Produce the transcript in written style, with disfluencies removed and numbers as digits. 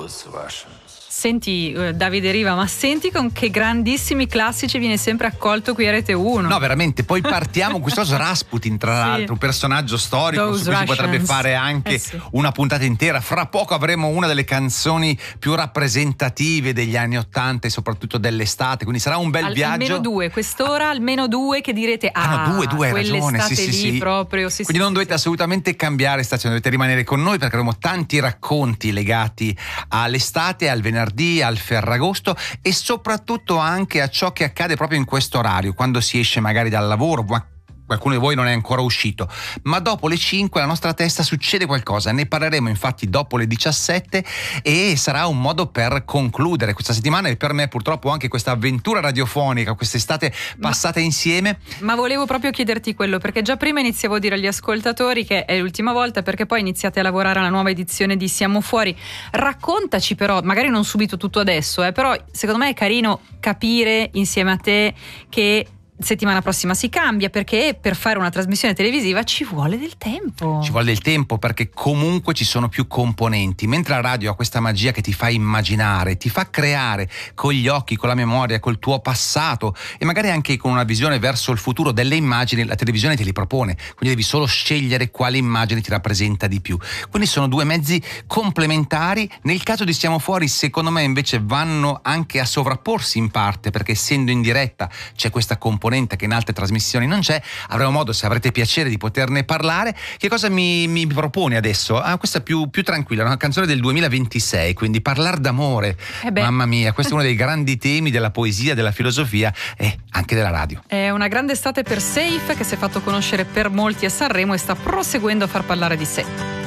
those Russians. Senti, Davide Riva, ma senti con che grandissimi classici viene sempre accolto qui a Rete 1. No, veramente, poi partiamo con questo Rasputin, tra l'altro, un personaggio storico Those su cui si potrebbe Russians. fare anche una puntata intera. Fra poco avremo una delle canzoni più rappresentative degli anni '80 e soprattutto dell'estate, quindi sarà un bel viaggio. Almeno due, quest'ora almeno due che direte due, hai ragione, quell'estate sì, lì proprio. Quindi non dovete assolutamente cambiare stazione, dovete rimanere con noi perché avremo tanti racconti legati all'estate, al venerdì, al Ferragosto e soprattutto anche a ciò che accade proprio in questo orario, quando si esce magari dal lavoro, ma qualcuno di voi non è ancora uscito, ma dopo le 5 alla nostra testa succede qualcosa. Ne parleremo infatti dopo le 17 e sarà un modo per concludere questa settimana e per me purtroppo anche questa avventura radiofonica, quest'estate passata insieme. Ma volevo proprio chiederti quello, perché già prima iniziavo a dire agli ascoltatori che è l'ultima volta, perché poi iniziate a lavorare alla nuova edizione di Siamo Fuori. Raccontaci però, magari non subito tutto adesso, però secondo me è carino capire insieme a te che settimana prossima si cambia, perché per fare una trasmissione televisiva ci vuole del tempo. Ci vuole del tempo perché comunque ci sono più componenti, mentre la radio ha questa magia che ti fa immaginare, ti fa creare con gli occhi, con la memoria, col tuo passato e magari anche con una visione verso il futuro delle immagini. La televisione te li propone, quindi devi solo scegliere quale immagine ti rappresenta di più. Quindi sono due mezzi complementari. Nel caso di Siamo Fuori, secondo me invece vanno anche a sovrapporsi in parte, perché essendo in diretta c'è questa componente che in altre trasmissioni non c'è. Avremo modo, se avrete piacere, di poterne parlare. Che cosa mi proponi adesso? Questa è più tranquilla, una canzone del 2026, quindi Parlar d'amore. Mamma mia, questo è uno dei grandi temi della poesia, della filosofia e anche della radio. È una grande estate per Safe, che si è fatto conoscere per molti a Sanremo e sta proseguendo a far parlare di sé.